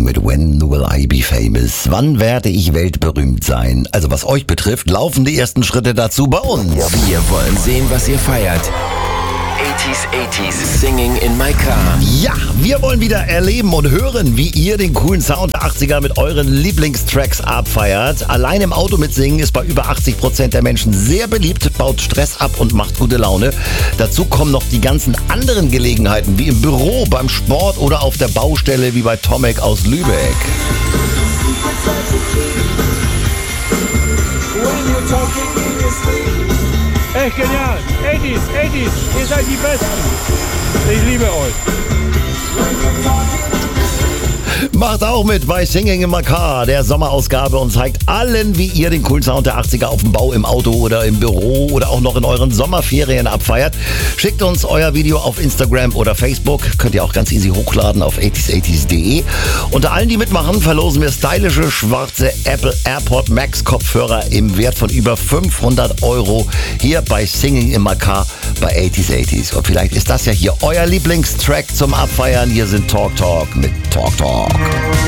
mit When Will I Be Famous? Wann werde ich weltberühmt sein? Also was euch betrifft, laufen die ersten Schritte dazu bei uns. Wir wollen sehen, was ihr feiert. 80s Singing in My Car. Ja, wir wollen wieder erleben und hören, wie ihr den coolen Sound der 80er mit euren Lieblingstracks abfeiert. Allein im Auto mitsingen ist bei über 80% der Menschen sehr beliebt, baut Stress ab und macht gute Laune. Dazu kommen noch die ganzen anderen Gelegenheiten, wie im Büro, beim Sport oder auf der Baustelle, wie bei Tomek aus Lübeck. Echt genial. 80s, ihr seid die Besten. Ich liebe euch. Macht auch mit bei Singing in My Car, der Sommerausgabe, und zeigt allen, wie ihr den coolen Sound der 80er auf dem Bau, im Auto oder im Büro oder auch noch in euren Sommerferien abfeiert. Schickt uns euer Video auf Instagram oder Facebook. Könnt ihr auch ganz easy hochladen auf 80s80s.de. Unter allen, die mitmachen, verlosen wir stylische schwarze Apple AirPod Max Kopfhörer im Wert von über 500 € hier bei Singing in My Car bei 80s80s. Und vielleicht ist das ja hier euer Lieblingstrack zum Abfeiern. Hier sind Talk Talk mit Talk Talk.